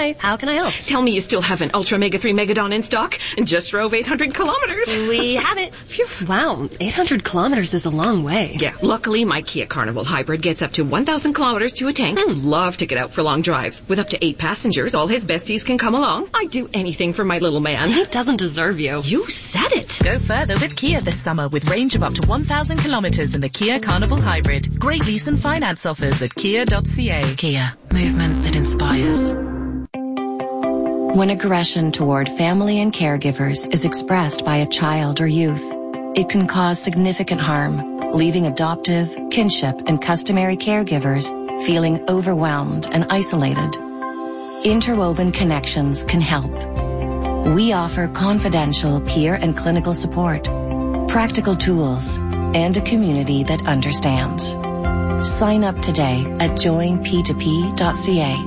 Hi, how can I help? Tell me you still have an Ultra Mega 3 Megadon in stock and just drove 800 kilometers. We have it. Phew. Wow, 800 kilometers is a long way. Yeah, luckily my Kia Carnival Hybrid gets up to 1,000 kilometers to a tank. Love to get out for long drives. With up to 8 passengers, all his besties can come along. I'd do anything for my little man. He doesn't deserve you. You said it. Go further with Kia this summer with range of up to 1,000 kilometers in the Kia Carnival Hybrid. Great lease and finance offers at kia.ca. Kia, movement that inspires. When aggression toward family and caregivers is expressed by a child or youth, it can cause significant harm, leaving adoptive, kinship, and customary caregivers feeling overwhelmed and isolated. Interwoven Connections can help. We offer confidential peer and clinical support, practical tools, and a community that understands. Sign up today at joinp2p.ca.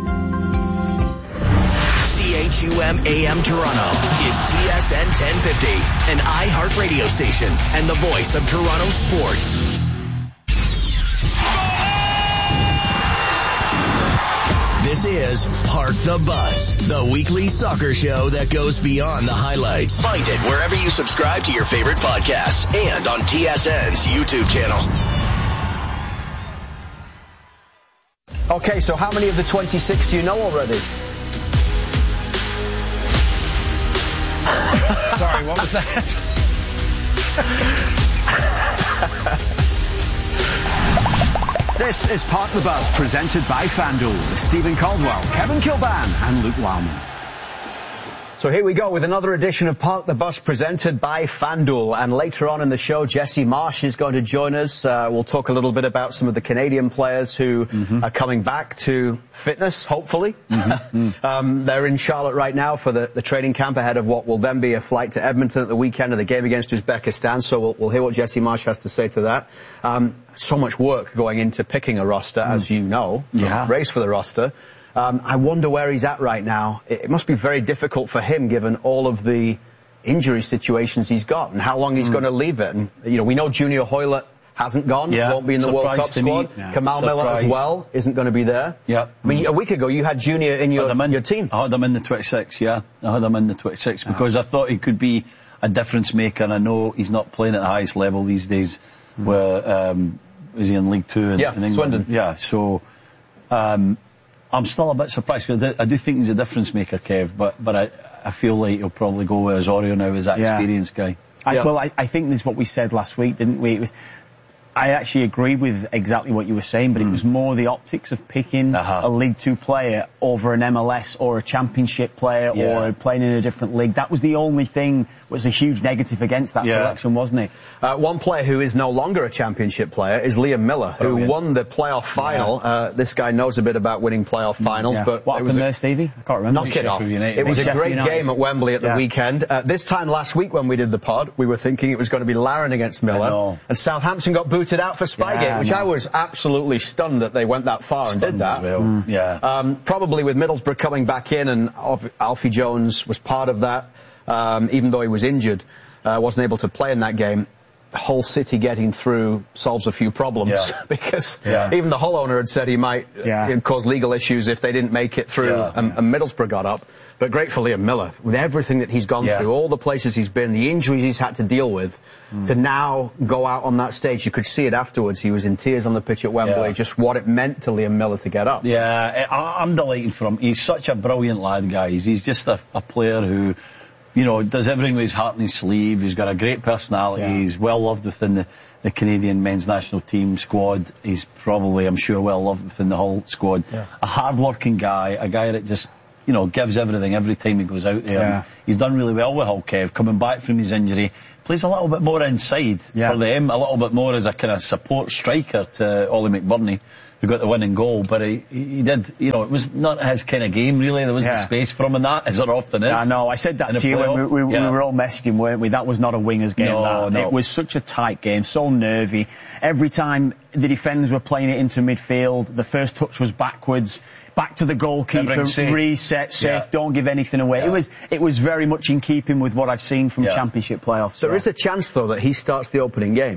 CHUM AM Toronto is TSN 1050, an iHeart radio station and the voice of Toronto sports. This is Park the Bus, the weekly soccer show that goes beyond the highlights. Find it wherever you subscribe to your favorite podcasts and on TSN's YouTube channel. Okay, so how many of the 26 do you know already? Sorry, what was that? This is Park the Bus, presented by FanDuel, with Stephen Caldwell, Kevin Kilban, and Luke Wildman. So here we go with another edition of Park the Bus, presented by FanDuel. And later on in the show, Jesse Marsh is going to join us. We'll talk a little bit about some of the Canadian players who are coming back to fitness, hopefully. They're in Charlotte right now for the training camp ahead of what will then be a flight to Edmonton at the weekend of the game against Uzbekistan. So we'll hear what Jesse Marsh has to say to that. So much work going into picking a roster, as you know. Race for the roster. I wonder where he's at right now. It must be very difficult for him, given all of the injury situations he's got and how long he's going to leave it. And, you know, we know Junior Hoylett hasn't gone, won't be in the World Cup squad. Kamal Miller as well isn't going to be there. I mean, a week ago you had Junior in your team. I had him in the 26, I had him in the 26 because I thought he could be a difference maker. And I know he's not playing at the highest level these days. Where is he in League Two in England? Swindon. So I'm still a bit surprised. I do think he's a difference maker, Kev, but I feel like he'll probably go with Osorio now as that experienced guy. Well, I think this is what we said last week, didn't we? I actually agree with exactly what you were saying, but it was more the optics of picking a League Two player over an MLS or a Championship player or playing in a different league. That was the only thing was a huge negative against that selection, wasn't it? One player who is no longer a Championship player is Liam Miller, who won the playoff final. This guy knows a bit about winning playoff finals. But what happened there, Stevie? I can't remember. Knock it off. It was a great game at Wembley at the weekend. This time last week when we did the pod, we were thinking it was going to be Larin against Miller. And Southampton got booted out for Spygate, which I was absolutely stunned that they went that far and did that. Probably with Middlesbrough coming back in, and Alfie Jones was part of that, even though he was injured, wasn't able to play in that game. Hull City getting through solves a few problems because even the Hull owner had said he might cause legal issues if they didn't make it through and Middlesbrough got up. But great for Liam Miller, with everything that he's gone through, all the places he's been, the injuries he's had to deal with, to now go out on that stage. You could see it afterwards. He was in tears on the pitch at Wembley, just what it meant to Liam Miller to get up. I'm delighted for him. He's such a brilliant lad, guys. He's just a player who, you know, does everything with his heart on his sleeve. He's got a great personality. He's well loved within the Canadian men's national team squad. He's probably, I'm sure, well loved within the Hull squad. A hard-working guy, a guy that just, you know, gives everything every time he goes out there. He's done really well with Hull, Kev, coming back from his injury. Plays a little bit more inside for them, a little bit more as a kind of support striker to Ollie McBurney, who got the winning goal. But he did, you know, it was not his kind of game, really. There was the space for him in that, as there often is. I know, I said that to you when we were all messaging, weren't we? That was not a winger's game. No. It was such a tight game, so nervy. Every time the defenders were playing it into midfield, the first touch was backwards. Back to the goalkeeper, reset, safe, don't give anything away. It was very much in keeping with what I've seen from Championship playoffs. There is a chance, though, that he starts the opening game.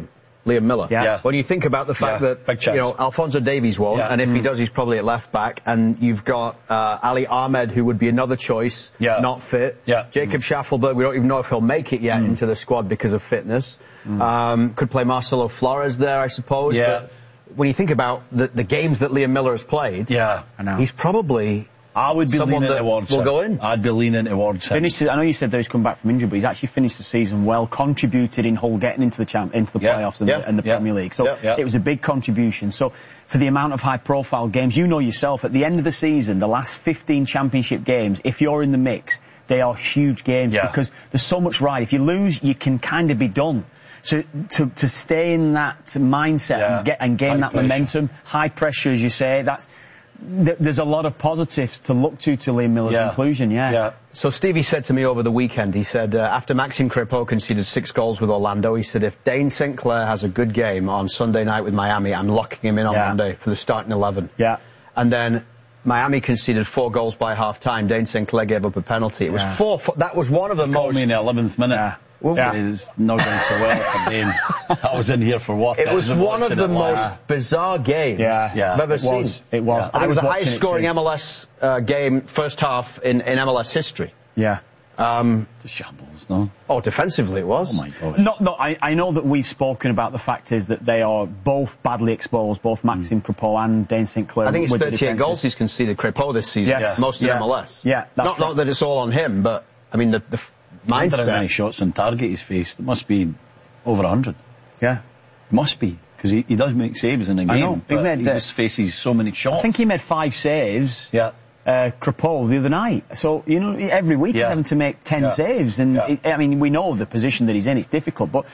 Liam Miller. Yeah. When you think about the fact that, you know, Alphonso Davies won't, and if he does, he's probably at left back, and you've got Ali Ahmed, who would be another choice, not fit. Jacob Schaffelberg, we don't even know if he'll make it yet into the squad because of fitness. Could play Marcelo Flores there, I suppose. But when you think about the games that Liam Miller has played, he's probably... I would be someone leaning that towards will him. go in. I'd be leaning towards him. I know you said that he's come back from injury, but he's actually finished the season well, contributed in Hull getting into the playoffs and the Premier League. So it was a big contribution. So for the amount of high-profile games, you know yourself, at the end of the season, the last 15 championship games, if you're in the mix, they are huge games because there's so much ride. If you lose, you can kind of be done. So to stay in that mindset and gain that momentum, high pressure, as you say, there's a lot of positives to look to Liam Miller's inclusion, So Stevie said to me over the weekend, he said, after Maxime Crépeau conceded 6 goals with Orlando, he said, if Dane St. Clair has a good game on Sunday night with Miami, I'm locking him in on Monday for the starting 11. And then Miami conceded 4 goals by half-time. Dane St. Clair gave up a penalty. It was 4. That was one of the most... Called me in the 11th minute. It's not going so well for Dane. I was in here for work. It was one of the most bizarre games I've ever seen. It was. It was the highest scoring MLS game first half in MLS history. The shambles, no? Oh, defensively it was. Oh my God. I know that we've spoken about the fact is that they are both badly exposed, both Maxime Crépeau and Dane St. Clair. I think it's 38 goals he's conceded, Crépeau, this season. Most in MLS. Not that it's all on him, but I mean the mindset. How many shots on target he's faced? It must be over 100. Must be, because he does make saves in a game. I know. But he just faces so many shots. I think he made 5 saves. Crépeau the other night. So, you know, every week he's having to make 10 saves. And, I mean, we know the position that he's in. It's difficult. But,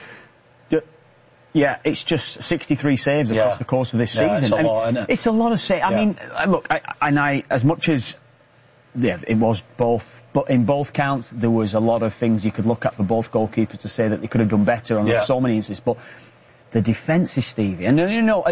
it's just 63 saves across the course of this season. It's a lot, isn't it? It's a lot of saves. I mean, look, as much as... it was both, but in both counts there was a lot of things you could look at for both goalkeepers to say that they could have done better on so many instances. But the defence is Stevie, and you know,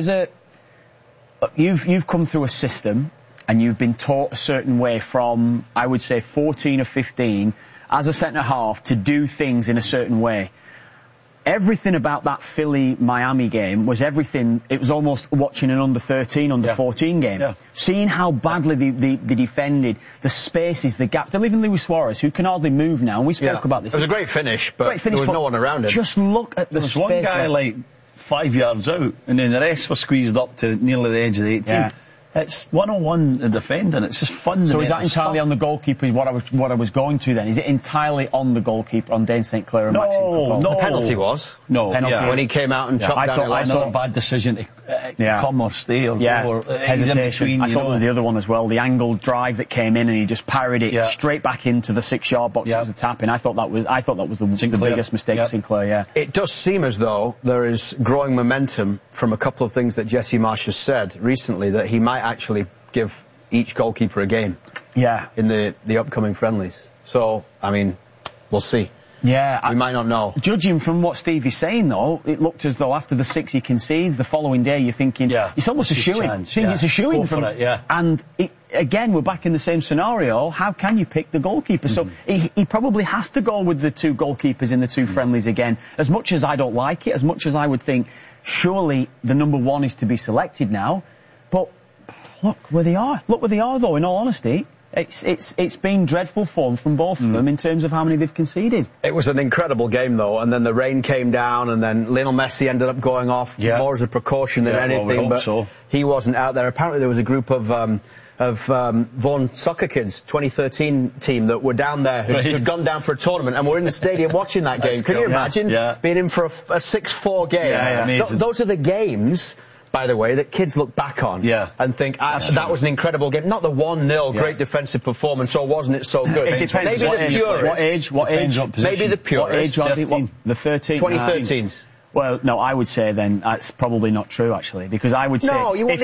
you've come through a system and you've been taught a certain way from, I would say, 14 or 15 as a centre half to do things in a certain way. Everything about that Philly-Miami game was everything. It was almost watching an under-13, under-14 game. Seeing how badly they defended, the spaces, the gap. They're leaving Luis Suarez, who can hardly move now, and we spoke about this. It was a great finish, but there was no one around him. Just look at the space. There was one guy, like, 5 yards out, and then the rest were squeezed up to nearly the edge of the 18. It's 101 defending. It's just fun. So is that entirely on the goalkeeper? What I was going to then? Is it entirely on the goalkeeper, on Dane St. Clair and Maxime Crépeau? No. The penalty was. Penalty. When he came out and chopped down I thought a bad decision to come or stay or go. Or hesitation. I thought the other one as well. The angled drive that came in and he just parried it straight back into the 6-yard box. It was a tap in. I thought that was the biggest mistake of Sinclair. It does seem as though there is growing momentum from a couple of things that Jesse Marsch has said recently, that he might actually give each goalkeeper a game in the upcoming friendlies. So, I mean, we'll see. We might not know. Judging from what Stevie's saying, though, it looked as though after the 6 he concedes, the following day you're thinking, it's almost a shoo-in. I think it's a shoo-in. And again, we're back in the same scenario. How can you pick the goalkeeper? So he probably has to go with the 2 goalkeepers in the 2 friendlies again. As much as I don't like it, as much as I would think, surely the number 1 is to be selected now. But look where they are. Look where they are, though, in all honesty. It's been dreadful form from both of them in terms of how many they've conceded. It was an incredible game, though, and then the rain came down, and then Lionel Messi ended up going off more as a precaution than anything, but he wasn't out there. Apparently there was a group of Vaughan Soccer Kids 2013 team that were down there who'd gone down for a tournament and were in the stadium watching that game. Can you imagine being in for a 6-4 game? Those are the games, by the way, that kids look back on and think, that was an incredible game. Not the 1-0 great defensive performance, or wasn't it so good? It depends. Maybe the purists. What age? Maybe the purists. What age? The 13th. 2013s. Well, no, I would say then that's probably not true, actually, because I would say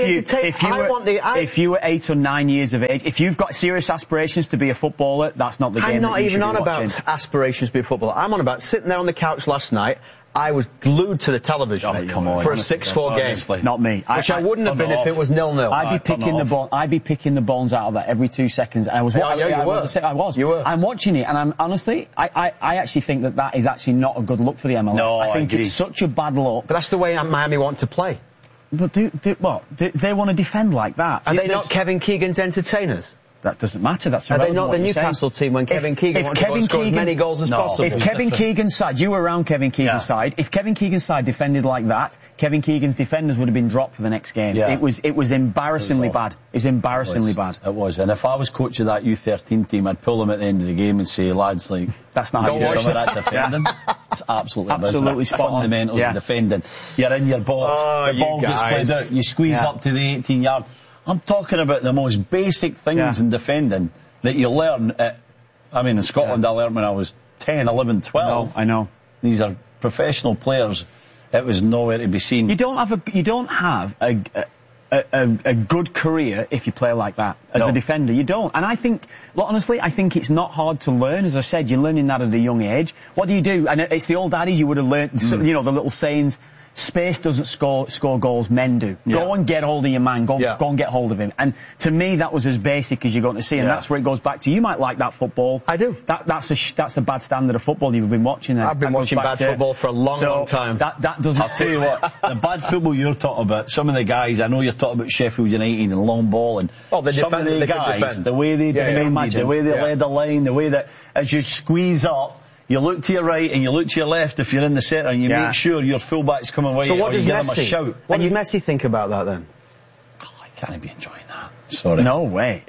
if you were 8 or 9 years of age, if you've got serious aspirations to be a footballer, that's not the game. I'm not that you even should on be about watching. aspirations to be a footballer. I'm on about sitting there on the couch last night. I was glued to the television for a 6-4 game. Honestly. Not me. Which I wouldn't have been if it was 0-0. I'd be picking the balls out of that every 2 seconds. And I was. I was. You were. I'm watching it, and I'm honestly, I actually think that is actually not a good look for the MLS. No, I think it's such a bad look. But that's the way Miami want to play. But they want to defend like that. Are they not Kevin Keegan's entertainers? That doesn't matter. That's Are they not the Newcastle team when Kevin Keegan wanted to score as many goals as possible? If Kevin Keegan's side, you were around Kevin Keegan's side. If Kevin Keegan's side defended like that, Kevin Keegan's defenders would have been dropped for the next game. Yeah. It was embarrassingly bad. It was embarrassingly bad. It was. And if I was coach of that U13 team, I'd pull them at the end of the game and say, lads, like, that's not how you do some of that defending. It's absolutely spot on. Fundamentals of defending. You're in your box. The ball gets played out. You squeeze up to the 18-yard. I'm talking about the most basic things in defending that you learn in Scotland I learned when I was 10, 11, 12. I know. These are professional players. It was nowhere to be seen. You don't have a good career if you play like that as a defender. You don't. And I think, honestly, it's not hard to learn. As I said, you're learning that at a young age. What do you do? And it's the old daddies you would have learned, the little sayings. Space doesn't score goals, men do. Go and get hold of your man, go and get hold of him. And to me, that was as basic as you're going to see, and that's where it goes back to. You might like that football. I do. That's a bad standard of football you've been watching. I've been watching bad football for a long time. That doesn't. I'll tell you what, the bad football you're talking about, some of the guys, I know you're talking about Sheffield United and long ball, and some of the guys, the way they defended, the way they led the line, the way that as you squeeze up, you look to your right and you look to your left if you're in the centre and you make sure your fullback's coming away. So what does Messi? What does Messi think about that then? Oh, I can't be enjoying that. Sorry. No way.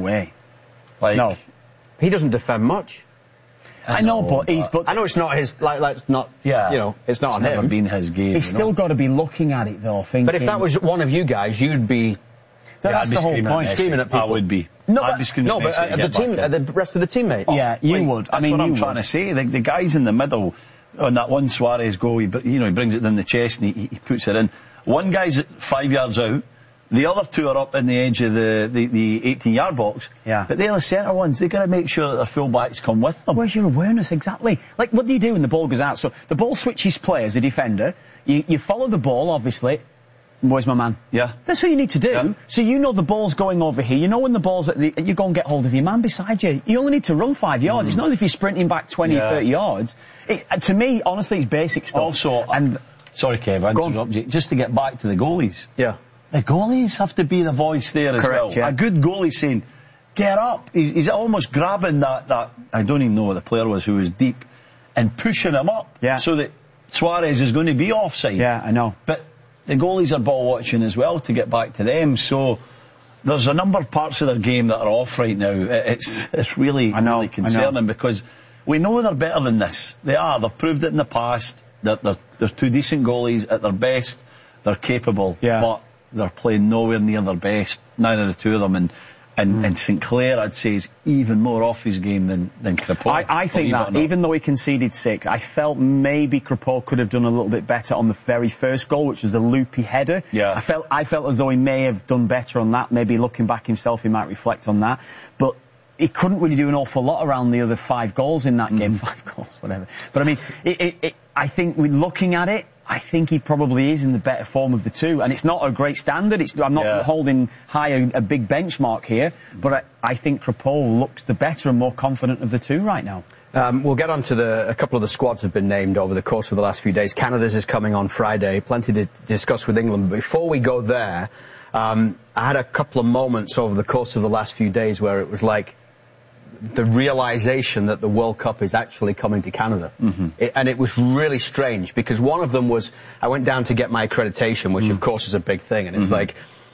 Like, no. He doesn't defend much. I know, but I know it's not his. It's not. It's not on him. Never been his game. He's still got to be looking at it though. Thinking. But if that was one of you guys, you'd be. That's the whole point. Screaming at people. I would be. I'd be screaming at Messi. The rest of the teammates. Yeah, you would. That's what I'm trying to say. The guys in the middle on that one Suarez goal, he brings it down the chest and he puts it in. One guy's 5 yards out. The other two are up in the edge of the 18-yard box. Yeah. But they're the centre ones. They've got to make sure that their full-backs come with them. Where's your awareness exactly? Like, what do you do when the ball goes out? So the ball switches play as a defender. You follow the ball, obviously. Where's my man? Yeah. That's what you need to do. Yeah. So you know the ball's going over here. You know when the ball's you go and get hold of your man beside you. You only need to run 5 yards. It's not as if you're sprinting back 20 or 30 yards. To me, honestly, it's basic stuff. Also, sorry, Kev, I interrupt you. Just to get back to the goalies. Yeah. The goalies have to be the voice there as well. Yeah. A good goalie saying, get up. He's almost grabbing that, I don't even know what the player was who was deep, and pushing him up. Yeah. So that Suarez is going to be offside. Yeah, I know. But the goalies are ball watching as well to get back to them. So there's a number of parts of their game that are off right now. It's really concerning because we know they're better than this. They are. They've proved it in the past. There's two decent goalies at their best. They're capable. Yeah. But they're playing nowhere near their best. Neither of the two of them. And Sinclair, I'd say, is even more off his game than Crépeau. I think that, even though he conceded 6, I felt maybe Crépeau could have done a little bit better on the very first goal, which was the loopy header. Yeah. I felt as though he may have done better on that. Maybe looking back himself, he might reflect on that. But he couldn't really do an awful lot around the other 5 goals in that game. 5 goals, whatever. But I mean, I think with looking at it, I think he probably is in the better form of the two. And it's not a great standard. I'm not holding high a big benchmark here. But I think Crépeau looks the better and more confident of the two right now. We'll get on to a couple of the squads have been named over the course of the last few days. Canada's is coming on Friday. Plenty to discuss with England. But before we go there, I had a couple of moments over the course of the last few days where it was like the realization that the World Cup is actually coming to Canada. And it was really strange because one of them was I went down to get my accreditation, which of course is a big thing. And it's like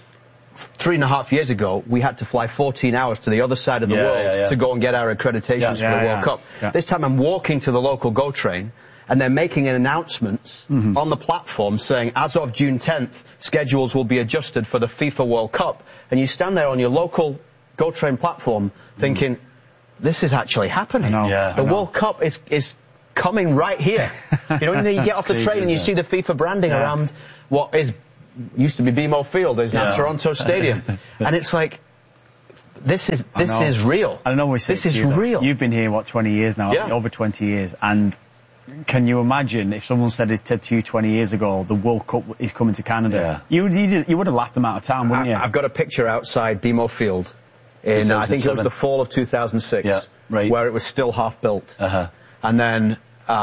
3.5 years ago, we had to fly 14 hours to the other side of the world to go and get our accreditations for the World Cup. Yeah. This time I'm walking to the local GO train and they're making an announcement on the platform saying, as of June 10th, schedules will be adjusted for the FIFA World Cup. And you stand there on your local GO train platform thinking, this is actually happening. The World Cup is coming right here. You know, you get off the train and you see the FIFA branding around what used to be BMO Field, is now Toronto Stadium. And it's like, this is real. I don't know what this is real. You've been here, 20 years now? Over 20 years. And can you imagine if someone said to you 20 years ago, the World Cup is coming to Canada? You would have laughed them out of town, wouldn't you? I've got a picture outside BMO Field in, I think it was the fall of 2006, where it was still half built. And then,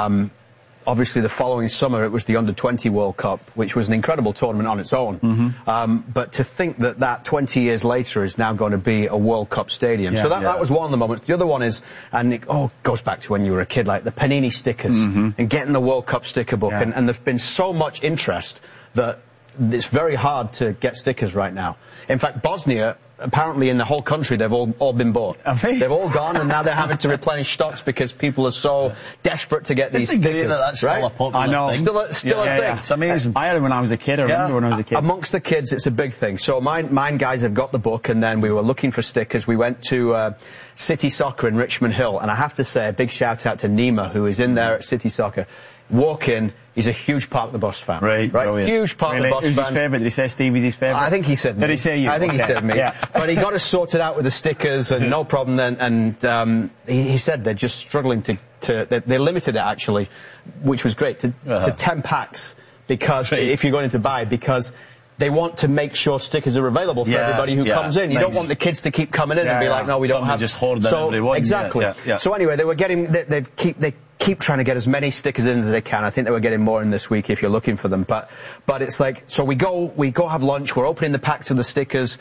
obviously the following summer it was the Under-20 World Cup, which was an incredible tournament on its own. But to think that 20 years later is now going to be a World Cup stadium. So that was one of the moments. The other one is, and it goes back to when you were a kid, like the Panini stickers and getting the World Cup sticker book. And there's been so much interest that it's very hard to get stickers right now. In fact, Bosnia, apparently in the whole country, they've all been bought. They've all gone, and now they're having to replenish stocks because people are so desperate to get these stickers. That's still a popular thing. I know. Still a thing. It's amazing. I had it when I was a kid. I remember when I was a kid. Amongst the kids, it's a big thing. So mine guys have got the book, and then we were looking for stickers. We went to City Soccer in Richmond Hill, and I have to say a big shout out to Nima, who is in there at City Soccer. Walk in, he's a huge Park the Bus fan. Right? Huge Park the Bus fan. Who's his favourite? Did he say Stevie's his favourite? I think he said me. Did he say you? I think he said me. But he got us sorted out with the stickers and no problem then. And he said they're just struggling they limited it actually, which was great, to 10 packs because if you're going to buy, because they want to make sure stickers are available for everybody who comes in. You don't want the kids to keep coming in and be like, no, we don't have. Just hoard them everyone. Exactly. So anyway, they were getting, they keep trying to get as many stickers in as they can. I think they were getting more in this week if you're looking for them. But it's like, so we go have lunch, we're opening the packs of the stickers.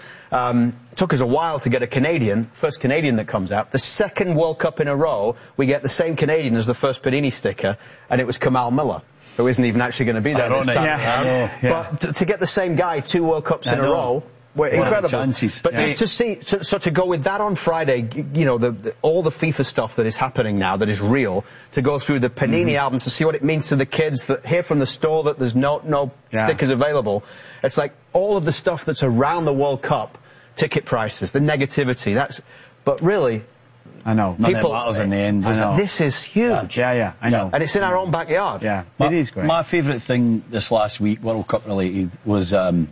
Took us a while to get a first Canadian that comes out. The second World Cup in a row, we get the same Canadian as the first Panini sticker, and it was Kamal Miller, who isn't even actually going to be there this time. But to get the same guy 2 World Cups in a row, were incredible. But just to see, so to go with that on Friday, you know, all the FIFA stuff that is happening now, that is real, to go through the Panini album to see what it means to the kids, that hear from the store that there's no stickers available. It's like all of the stuff that's around the World Cup, ticket prices, the negativity, but really, I know. People, matters in the end. This is huge. I know. And it's in our own backyard. It is great. My favourite thing this last week, World Cup related, was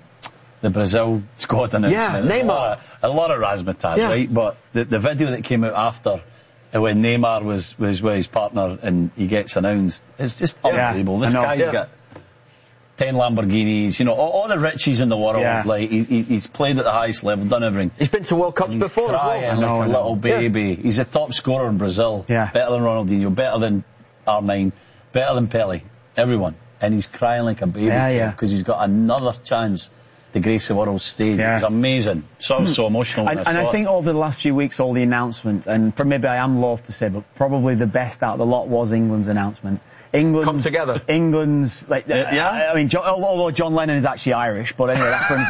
the Brazil squad announcement. Neymar. A lot of razzmatazz, right? But the video that came out after, when Neymar was with his partner and he gets announced, it's just unbelievable. This guy's got 10 Lamborghinis, you know, all the riches in the world. Like he's played at the highest level, done everything. He's been to World Cups before as well. Like a little baby. He's a top scorer in Brazil. Better than Ronaldinho, better than R9, better than Pele, everyone. And he's crying like a baby because he's got another chance to grace the world stage. It was amazing. So emotional. And I think over the last few weeks, all the announcements, and maybe I am loath to say, but probably the best out of the lot was England's announcement. Come together. England's, I mean, although John Lennon is actually Irish, but anyway, that's for him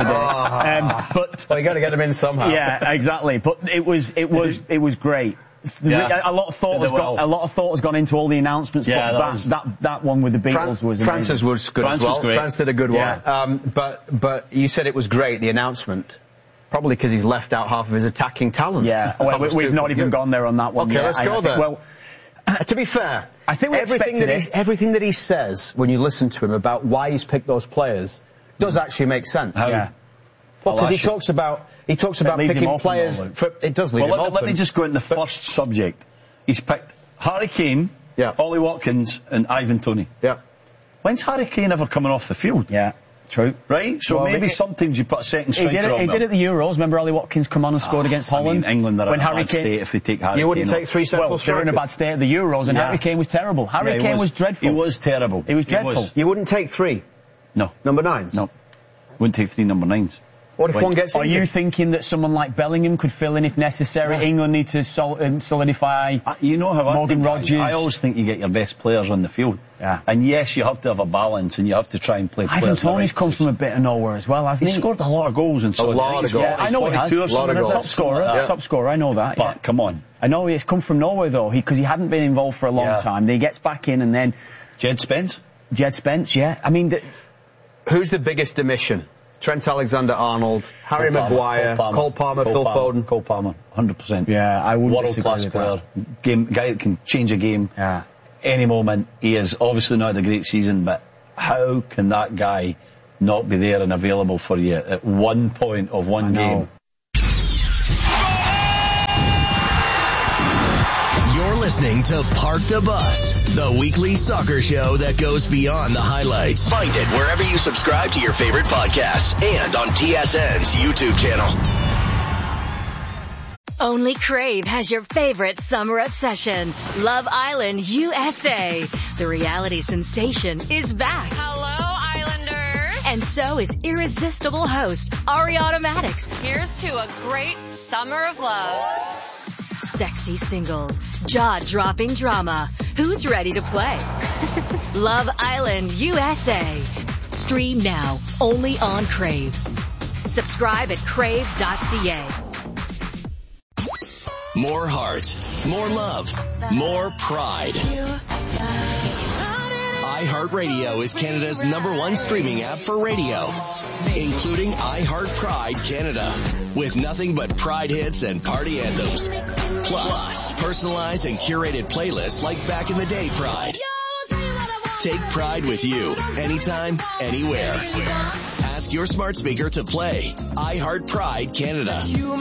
today. Well, you got to get him in somehow. Yeah, exactly. But it was great. A lot of thought has gone into all the announcements. But that one with the Beatles was amazing. Francis was good as well. France did a good one. But you said it was great, the announcement. Probably because he's left out half of his attacking talent. Well, we've not even gone there on that one. Okay, let's go there. Well, to be fair, I think everything that he says when you listen to him about why he's picked those players does actually make sense. How? Well, because he talks about picking players. It does leave him open. Let me just go into the first subject. He's picked Harry Kane, Ollie Watkins, and Ivan Toney. When's Harry Kane ever coming off the field? True. Right? So maybe sometimes you put a second striker on. He did at the Euros. Remember Ollie Watkins come on and scored against Holland? I mean, England are in a bad state if they take Harry Kane. You wouldn't take 3 central strikers. They're in a bad state at the Euros, and Harry Kane was terrible. Harry Kane was dreadful. He was terrible. He was dreadful. You wouldn't take 3? No. Number 9s? No. Wouldn't take 3 number 9s. What if one gets injured? Are you thinking that someone like Bellingham could fill in if necessary? England need to solidify you know how Morgan Rogers. I always think you get your best players on the field. And yes, you have to have a balance and you have to try and play players. Ivan Toney's comes from a bit of nowhere as well, hasn't he? He scored a lot of goals and so a lot of goals. I know he has. Top scorer, I know that. But come on. I know he's come from nowhere though, because he hadn't been involved for a long time. Then he gets back in and then Jed Spence, I mean, who's the biggest omission? Trent Alexander-Arnold, Harry Maguire, Cole Palmer, Phil Foden. Cole Palmer, 100%. Yeah, I wouldn't world-class player. Guy that can change a game any moment. He is obviously not had a great season, but how can that guy not be there and available for you at one point of one game? listening to Park the Bus, the weekly soccer show that goes beyond the highlights. Find it wherever you subscribe to your favorite podcasts and on TSN's YouTube channel. Only Crave has your favorite summer obsession, Love Island USA. The reality sensation is back. Hello, Islanders. And so is irresistible host Ariana Maddox. Here's to a great summer of love. Sexy singles, jaw-dropping drama. Who's ready to play? Love Island USA. Stream now, only on Crave. Subscribe at crave.ca. More heart, more love, more pride. iHeartRadio is Canada's #1 streaming app for radio, including iHeart Pride Canada, with nothing but Pride hits and party anthems. Plus, personalized and curated playlists like Back in the Day Pride. Take Pride with you, anytime, anywhere. Ask your smart speaker to play iHeart Pride Canada.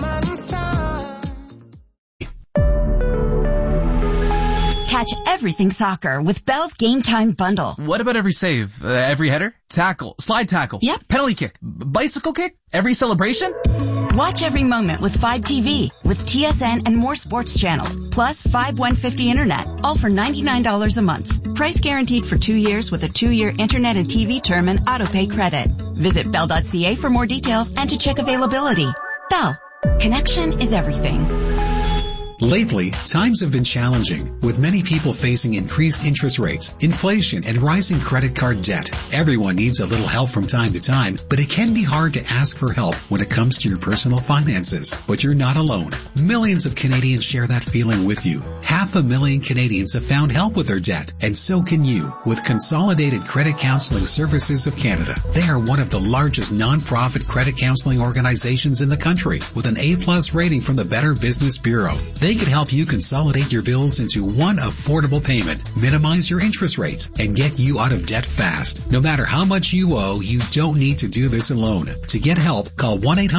Catch everything soccer with Bell's Game Time Bundle. What about every save? Every header? Tackle? Slide tackle? Yep. Penalty kick? Bicycle kick? Every celebration? Watch every moment with 5TV, with TSN and more sports channels, plus 5150 internet, all for $99 a month. Price guaranteed for 2 years with a 2-year internet and TV term and autopay credit. Visit bell.ca for more details and to check availability. Bell. Connection is everything. Lately, times have been challenging, with many people facing increased interest rates, inflation, and rising credit card debt. Everyone needs a little help from time to time, but it can be hard to ask for help when it comes to your personal finances. But you're not alone. Millions of Canadians share that feeling with you. 500,000 Canadians have found help with their debt, and so can you, with Consolidated Credit Counseling Services of Canada. They are one of the largest non-profit credit counseling organizations in the country, with an A+ rating from the Better Business Bureau. They can help you consolidate your bills into one affordable payment, minimize your interest rates, and get you out of debt fast. No matter how much you owe, you don't need to do this alone. To get help, call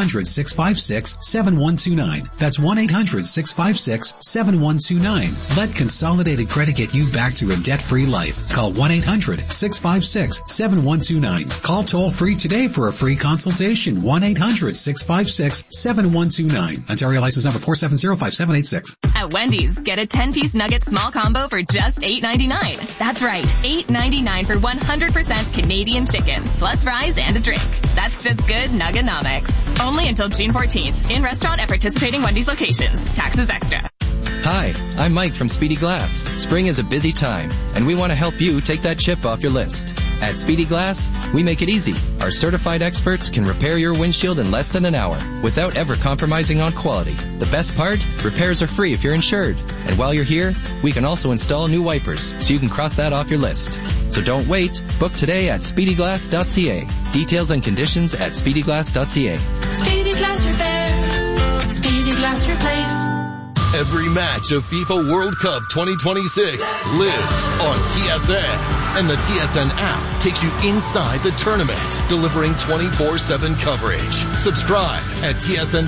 1-800-656-7129. That's 1-800-656-7129. Let Consolidated Credit get you back to a debt-free life. Call 1-800-656-7129. Call toll-free today for a free consultation. 1-800-656-7129. Ontario license number 4705786. At Wendy's, get a 10-piece nugget small combo for just $8.99. That's right, $8.99 for 100% Canadian chicken, plus fries and a drink. That's just good Nuggenomics. Only until June 14th. In restaurant at participating Wendy's locations. Taxes extra. Hi, I'm Mike from Speedy Glass. Spring is a busy time, and we want to help you take that chip off your list. At Speedy Glass, we make it easy. Our certified experts can repair your windshield in less than an hour without ever compromising on quality. The best part? Repairs are free if you're insured. And while you're here, we can also install new wipers, so you can cross that off your list. So don't wait. Book today at speedyglass.ca. Details and conditions at speedyglass.ca. Speedy Glass Repair. Speedy Glass Replace. Every match of FIFA World Cup 2026 lives on TSN. And the TSN app takes you inside the tournament, delivering 24/7 coverage. Subscribe at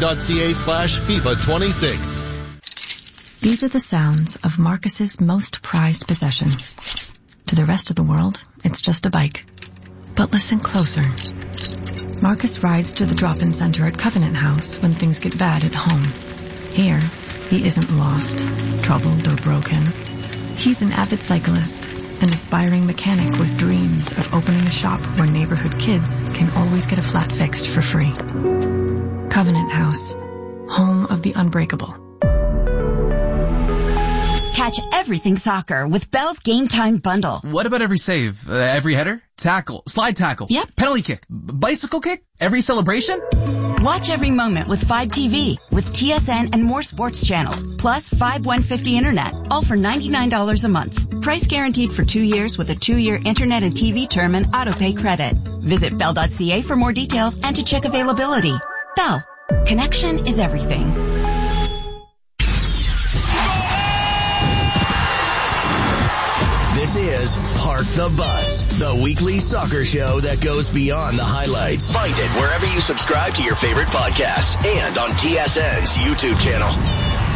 tsn.ca/FIFA26. These are the sounds of Marcus's most prized possession. To the rest of the world, it's just a bike. But listen closer. Marcus rides to the drop-in center at Covenant House when things get bad at home. Here, he isn't lost, troubled, or broken. He's an avid cyclist, an aspiring mechanic with dreams of opening a shop where neighborhood kids can always get a flat fixed for free. Covenant House, home of the unbreakable. Catch everything soccer with Bell's Game Time Bundle. What about every save? Every header? Tackle? Slide tackle? Yep. Penalty kick? Bicycle kick? Every celebration? Watch every moment with 5TV, with TSN and more sports channels, plus 5150 internet, all for $99 a month. Price guaranteed for 2 years with a 2-year internet and TV term and autopay credit. Visit bell.ca for more details and to check availability. Bell. Connection is everything. This is Park the Bus, the weekly soccer show that goes beyond the highlights. Find it wherever you subscribe to your favorite podcasts and on TSN's YouTube channel.